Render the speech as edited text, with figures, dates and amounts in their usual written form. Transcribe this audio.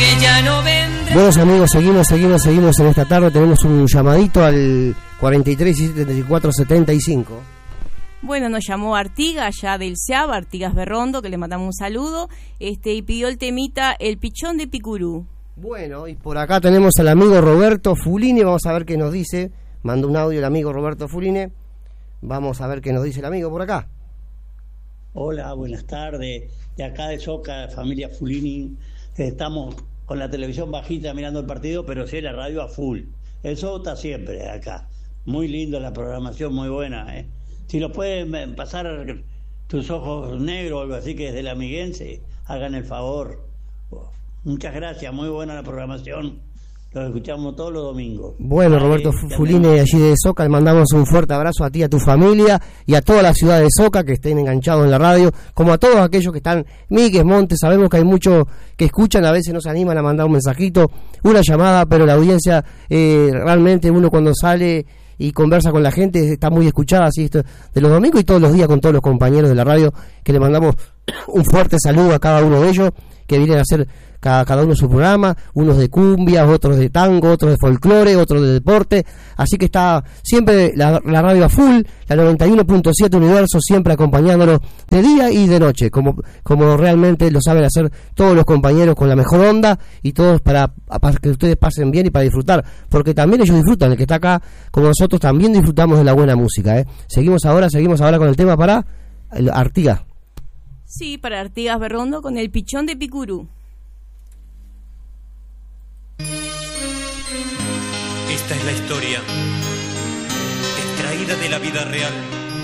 que ya no vendrá. Buenos amigos, seguimos en esta tarde. Tenemos un llamadito al 43 74 75. Bueno, nos llamó Artigas, allá del SEAB, Artigas Berrondo, que le mandamos un saludo, y pidió el temita El Pichón de Picurú. Bueno, y por acá tenemos al amigo Roberto Fulini, vamos a ver qué nos dice. Mandó un audio el amigo Roberto Fulini. Vamos a ver qué nos dice el amigo por acá. Hola, buenas tardes. De acá de Soca, familia Fulini. Estamos con la televisión bajita mirando el partido, pero sí la radio a full. Eso está siempre acá. Muy lindo la programación, muy buena, ¿eh? Si lo pueden pasar tus ojos negros o algo así, que es del amiguense, hagan el favor. Muchas gracias, muy buena la programación. Los escuchamos todos los domingos. Bueno, Roberto Fulini, allí de Soca, le mandamos un fuerte abrazo a ti, a tu familia y a toda la ciudad de Soca que estén enganchados en la radio, como a todos aquellos que están Miguel Montes. Sabemos que hay muchos que escuchan, a veces no se animan a mandar un mensajito, una llamada, pero la audiencia, realmente uno cuando sale y conversa con la gente está muy escuchada, así esto de los domingos y todos los días con todos los compañeros de la radio, que le mandamos un fuerte saludo a cada uno de ellos que vienen a hacer cada uno su programa, unos de cumbia, otros de tango, otros de folclore, otros de deporte, así que está siempre la radio a full, la 91.7 Universo, siempre acompañándonos de día y de noche, como realmente lo saben hacer todos los compañeros con la mejor onda, y todos para que ustedes pasen bien y para disfrutar, porque también ellos disfrutan, el que está acá como nosotros también disfrutamos de la buena música, ¿eh? Seguimos ahora con el tema para Artigas. Sí, para Artigas Berrondo con El Pichón de Picurú. Esta es la historia extraída de la vida real